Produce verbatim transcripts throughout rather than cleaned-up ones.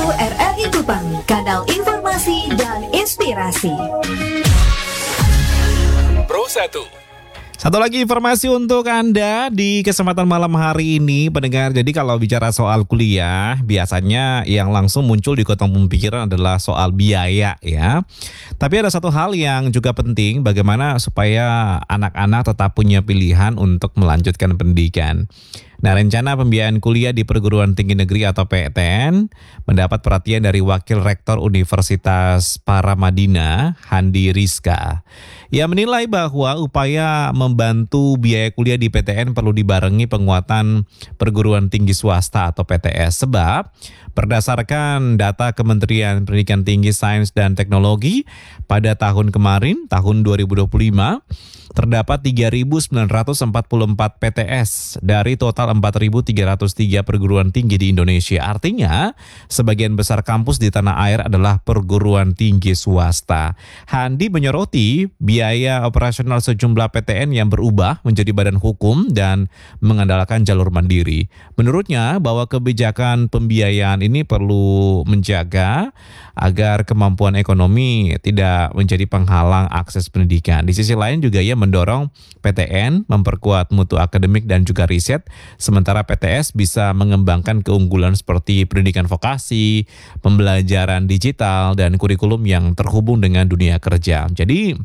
R R I Kupang, kanal informasi dan inspirasi. Pro satu. Satu lagi informasi untuk Anda di kesempatan malam hari ini, pendengar. Jadi kalau bicara soal kuliah, biasanya yang langsung muncul di kantong pemikiran adalah soal biaya ya. Tapi ada satu hal yang juga penting, bagaimana supaya anak-anak tetap punya pilihan untuk melanjutkan pendidikan. Nah, rencana pembiayaan kuliah di perguruan tinggi negeri atau P T N mendapat perhatian dari Wakil Rektor Universitas Paramadina, Handi Rizka. Ia menilai bahwa upaya membantu biaya kuliah di P T N perlu dibarengi penguatan perguruan tinggi swasta atau P T S. Sebab berdasarkan data Kementerian Pendidikan Tinggi, Sains dan Teknologi pada tahun kemarin, tahun dua ribu dua puluh lima, terdapat tiga ribu sembilan ratus empat puluh empat P T S dari total empat ribu tiga ratus tiga perguruan tinggi di Indonesia. Artinya, sebagian besar kampus di tanah air adalah perguruan tinggi swasta. Handi menyoroti biaya operasional sejumlah P T N yang berubah menjadi badan hukum dan mengandalkan jalur mandiri. Menurutnya, bahwa kebijakan pembiayaan ini perlu menjaga agar kemampuan ekonomi tidak menjadi penghalang akses pendidikan. Di sisi lain juga ia mendorong P T N memperkuat mutu akademik dan juga riset, sementara P T S bisa mengembangkan keunggulan seperti pendidikan vokasi, pembelajaran digital, dan kurikulum yang terhubung dengan dunia kerja. Jadi,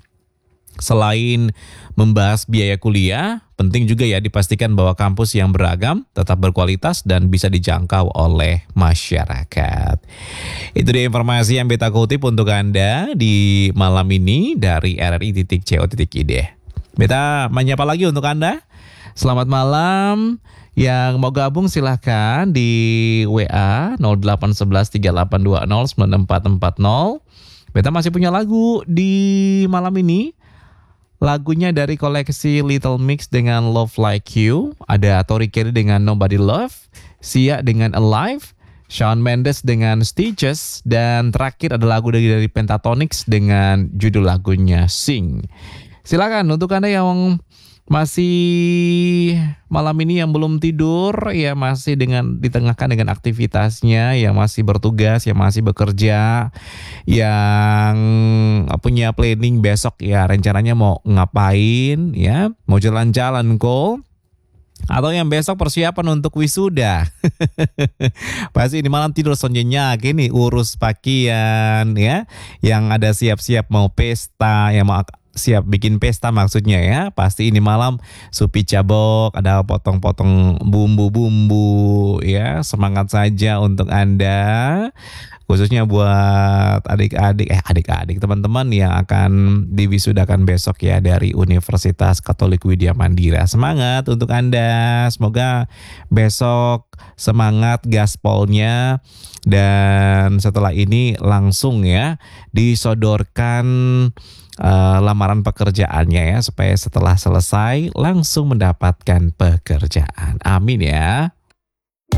selain membahas biaya kuliah, penting juga ya dipastikan bahwa kampus yang beragam tetap berkualitas dan bisa dijangkau oleh masyarakat. Itu dia informasi yang beta kutip untuk Anda di malam ini dari R R I titik co titik I D. Beta menyapa lagi untuk Anda. Selamat malam. Yang mau gabung silahkan di W A nol delapan satu satu tiga delapan dua nol sembilan empat empat nol. Beta masih punya lagu di malam ini. Lagunya dari koleksi Little Mix dengan Love Like You. Ada Tori Kelly dengan Nobody Love, Sia dengan Alive, Shawn Mendes dengan Stitches, dan terakhir ada lagu dari, dari Pentatonix dengan judul lagunya Sing. Silakan untuk Anda yang masih malam ini yang belum tidur, ya masih dengan ditengahkan dengan aktivitasnya, yang masih bertugas, yang masih bekerja, yang punya planning besok ya rencananya mau ngapain ya, mau jalan-jalan kok. Atau yang besok persiapan untuk wisuda. Pasti ini malam tidur sonjenya gini urus pakaian ya. Yang ada siap-siap mau pesta, yang mau siap bikin pesta maksudnya ya. Pasti ini malam supi cabok, ada potong-potong bumbu-bumbu ya. Semangat saja untuk Anda. Khususnya buat adik-adik, eh adik-adik teman-teman yang akan diwisudakan besok ya dari Universitas Katolik Widya Mandira. Semangat untuk Anda, semoga besok semangat gaspolnya. Dan setelah ini langsung ya disodorkan uh, lamaran pekerjaannya ya. Supaya setelah selesai langsung mendapatkan pekerjaan. Amin ya.